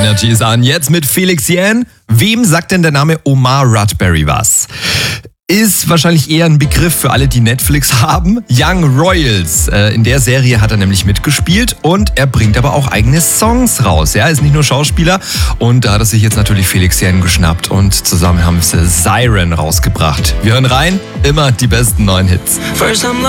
Energy ist an. Jetzt mit Felix Jähn. Wem sagt denn der Name Omar Rudberry was? Ist wahrscheinlich eher ein Begriff für alle, die Netflix haben. Young Royals. In der Serie hat er nämlich mitgespielt und er bringt aber auch eigene Songs raus. Er ist nicht nur Schauspieler und da hat er sich jetzt natürlich Felix Jähn geschnappt und zusammen haben sie Siren rausgebracht. Wir hören rein, immer die besten neuen Hits.